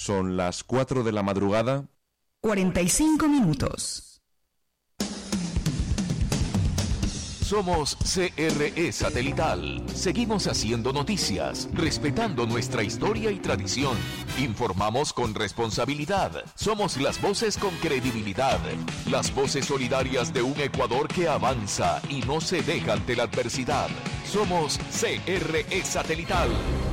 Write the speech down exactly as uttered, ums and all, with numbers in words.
Son las cuatro de la madrugada. cuarenta y cinco minutos. Somos C R E Satelital. Seguimos haciendo noticias, respetando nuestra historia y tradición. Informamos con responsabilidad. Somos las voces con credibilidad. Las voces solidarias de un Ecuador que avanza y no se deja ante la adversidad. Somos C R E Satelital.